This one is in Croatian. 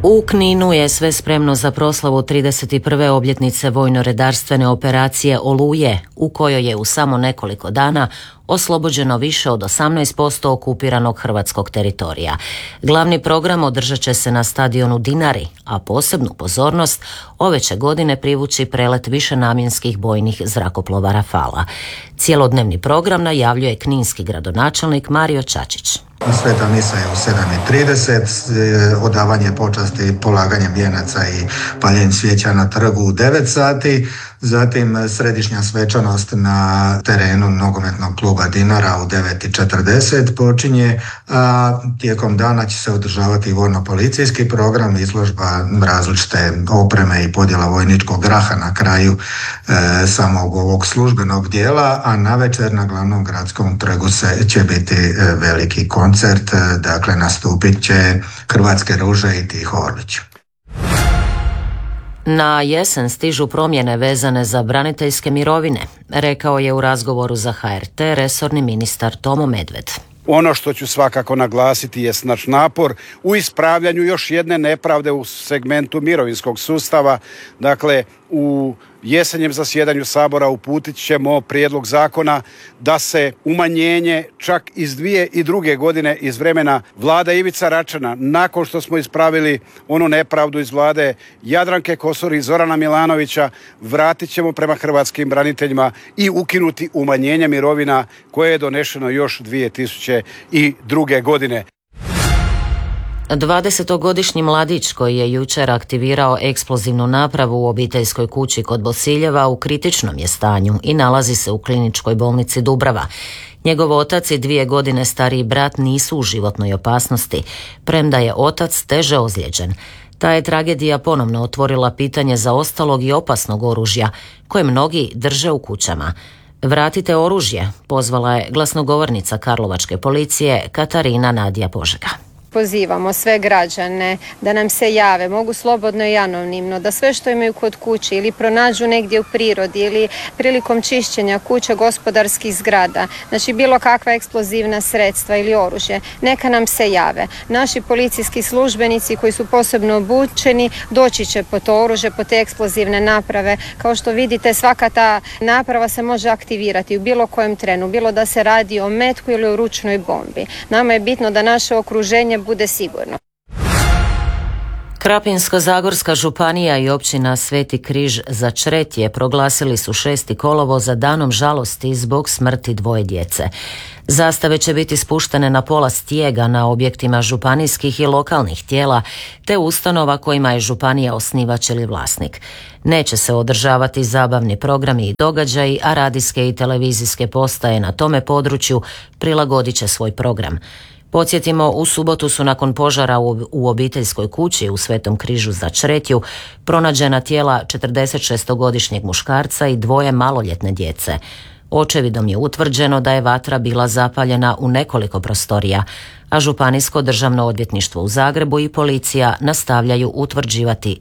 U Kninu je sve spremno za proslavu 31. obljetnice vojno-redarstvene operacije Oluje, u kojoj je u samo nekoliko dana oslobođeno više od 18% okupiranog hrvatskog teritorija. Glavni program održat će se na stadionu Dinari, a posebnu pozornost ove će godine privući prelet višenamjenskih bojnih zrakoplova Rafala. Cijelodnevni program najavljuje kninski gradonačelnik Mario Čačić. Sveta misa je u 7:30, odavanje počasti polaganjem vijenaca i paljenjem svijeća na trgu u 9 sati, zatim središnja svečanost na terenu nogometnog kluba Dinara u 9:40 počinje, a tijekom dana će se održavati vojno-policijski program, izložba različite opreme i podjela vojničkog graha na kraju samog ovog službenog dijela, a navečer na glavnom gradskom trgu će biti veliki koncert, dakle nastupit će Hrvatske ruže i Tiho Orlić. Na jesen stižu promjene vezane za braniteljske mirovine, rekao je u razgovoru za HRT resorni ministar Tomo Medved. Ono što ću svakako naglasiti je naš napor u ispravljanju još jedne nepravde u segmentu mirovinskog sustava. Dakle, u jesenjem zasjedanju Sabora uputit ćemo prijedlog zakona da se umanjenje čak iz 2002. godine iz vremena vlade Ivica Račana, nakon što smo ispravili onu nepravdu iz vlade Jadranke Kosor i Zorana Milanovića, vratit ćemo prema hrvatskim braniteljima i ukinuti umanjenje mirovina koje je donešeno još 2002. godine. 20-godišnji mladić koji je jučer aktivirao eksplozivnu napravu u obiteljskoj kući kod Bosiljeva u kritičnom je stanju i nalazi se u kliničkoj bolnici Dubrava. Njegov otac i 2 godine stariji brat nisu u životnoj opasnosti, premda je otac teže ozlijeđen. Ta je tragedija ponovno otvorila pitanje zaostalog i opasnog oružja koje mnogi drže u kućama. Vratite oružje, pozvala je glasnogovornica karlovačke policije Katarina Nadija Požega. Pozivamo sve građane da nam se jave, mogu slobodno i anonimno, da sve što imaju kod kuće ili pronađu negdje u prirodi ili prilikom čišćenja kuća, gospodarskih zgrada, znači bilo kakva eksplozivna sredstva ili oružje, neka nam se jave. Naši policijski službenici koji su posebno obučeni doći će po to oružje, po te eksplozivne naprave. Kao što vidite, svaka ta naprava se može aktivirati u bilo kojem trenu, bilo da se radi o metku ili o ručnoj bombi. Nama je bitno da naše okruženje bude sigurno. Krapinsko-zagorska županija i općina Sveti Križ za Čretje proglasili su 6. kolovoza danom žalosti zbog smrti 2 djece. Zastave će biti spuštene na pola stijega na objektima županijskih i lokalnih tijela te ustanova kojima je županija osnivač ili vlasnik. Neće se održavati zabavni programi i događaji, a radijske i televizijske postaje na tome području prilagodit će svoj program. Podsjetimo, u subotu su nakon požara u obiteljskoj kući u Svetom Križu za Čretju pronađena tijela 46-godišnjeg muškarca i 2 maloljetne djece. Očevidom je utvrđeno da je vatra bila zapaljena u nekoliko prostorija, a Županijsko državno odvjetništvo u Zagrebu i policija nastavljaju utvrđivati